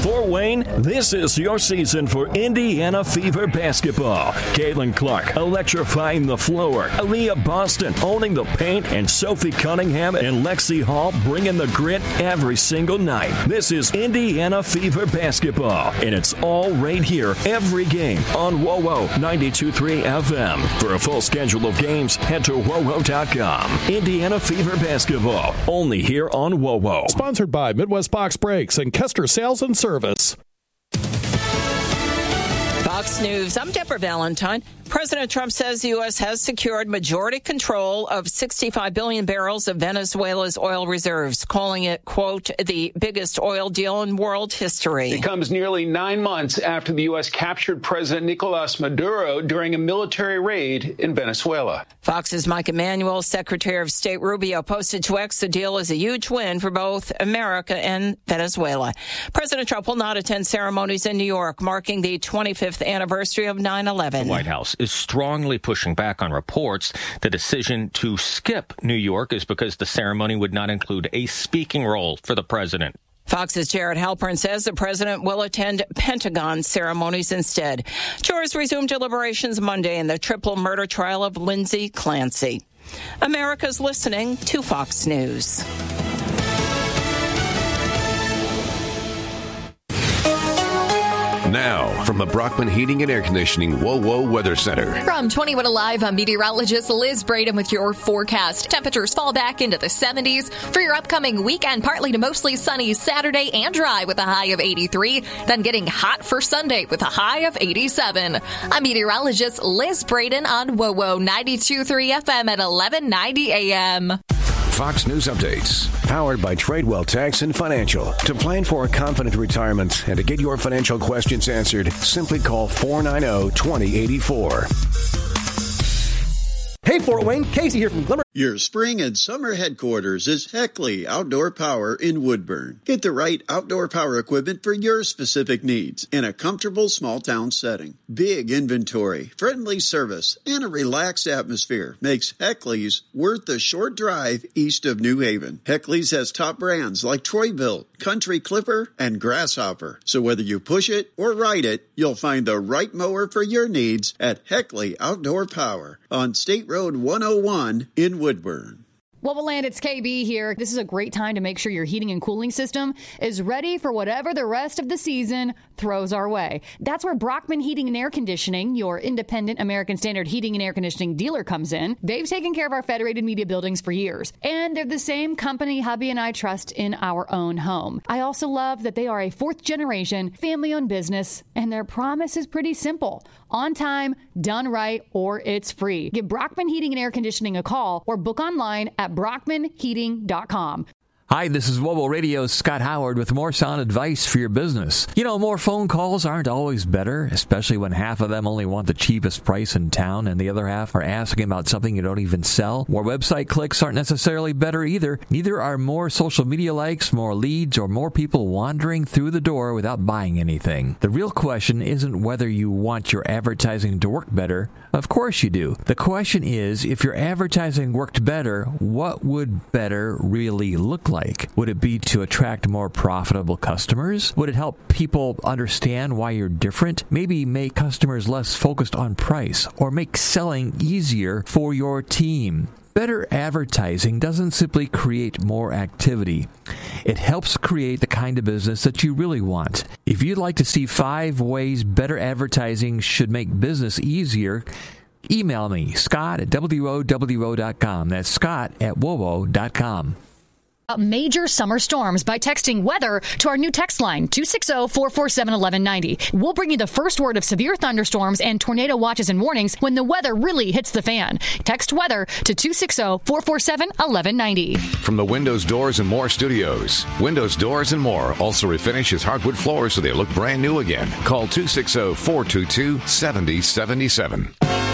Fort Wayne, this is your season for Indiana Fever basketball. Caitlin Clark electrifying the floor. Aaliyah Boston owning the paint. And Sophie Cunningham and Lexi Hall bringing the grit every single night. This is Indiana Fever basketball. And it's all right here every game on WOWO 92.3 FM. For a full schedule of games, head to WOWO.com. Indiana Fever basketball. Only here on WOWO. Sponsored by Midwest Box Brakes and Kester Sales and Service. Fox News, I'm Deborah Valentine. President Trump says the U.S. has secured majority control of 65 billion barrels of Venezuela's oil reserves, calling it, quote, the biggest oil deal in world history. It comes nearly 9 months after the U.S. captured President Nicolas Maduro during a military raid in Venezuela. Fox's Mike Emanuel, Secretary of State Rubio, posted to X the deal is a huge win for both America and Venezuela. President Trump will not attend ceremonies in New York, marking the 25th anniversary of 9/11. The White House is strongly pushing back on reports. The decision to skip New York is because the ceremony would not include a speaking role for the president. Fox's Jared Halpern says the president will attend Pentagon ceremonies instead. Jurors resumed deliberations Monday in the triple murder trial of Lindsay Clancy. America's listening to Fox News. Now, from the Brockman Heating and Air Conditioning WOWO Weather Center. From 21 Alive, I'm meteorologist Liz Braden with your forecast. Temperatures fall back into the 70s for your upcoming weekend. Partly to mostly sunny Saturday and dry with a high of 83. Then getting hot for Sunday with a high of 87. I'm meteorologist Liz Braden on WOWO 92.3 FM at 1190 AM. Fox News Updates, powered by Tradewell Tax and Financial. To plan for a confident retirement and to get your financial questions answered, simply call 490-2084. Hey, Fort Wayne, Casey here from Glimmer. Your spring and summer headquarters is Heckley Outdoor Power in Woodburn. Get the right outdoor power equipment for your specific needs in a comfortable small town setting. Big inventory, friendly service, and a relaxed atmosphere makes Heckley's worth the short drive east of New Haven. Heckley's has top brands like Troy-Bilt, Country Clipper, and Grasshopper. So whether you push it or ride it, you'll find the right mower for your needs at Heckley Outdoor Power on State Road 101 in Woodburn. Woboland, it's KB here. This is a great time to make sure your heating and cooling system is ready for whatever the rest of the season throws our way. That's where Brockman Heating and Air Conditioning, your independent American Standard heating and air conditioning dealer, comes in. They've taken care of our Federated Media buildings for years, and they're the same company hubby and I trust in our own home. I also love that they are a fourth-generation, family-owned business, and their promise is pretty simple. On time, done right, or it's free. Give Brockman Heating and Air Conditioning a call or book online at brockmanheating.com. Hi, this is WOWO Radio's Scott Howard with more sound advice for your business. You know, more phone calls aren't always better, especially when half of them only want the cheapest price in town and the other half are asking about something you don't even sell. More website clicks aren't necessarily better either. Neither are more social media likes, more leads, or more people wandering through the door without buying anything. The real question isn't whether you want your advertising to work better. Of course you do. The question is, if your advertising worked better, what would better really look like? Would it be to attract more profitable customers? Would it help people understand why you're different? Maybe make customers less focused on price or make selling easier for your team. Better advertising doesn't simply create more activity. It helps create the kind of business that you really want. If you'd like to see 5 ways better advertising should make business easier, email me, Scott at WOWO.com. That's Scott at WOWO.com. Major summer storms by texting weather to our new text line, 260-447-1190. We'll bring you the first word of severe thunderstorms and tornado watches and warnings when the weather really hits the fan. Text weather to 260-447-1190. From the Windows, Doors, and More studios, Windows, Doors, and More also refinishes hardwood floors so they look brand new again. Call 260-422-7077.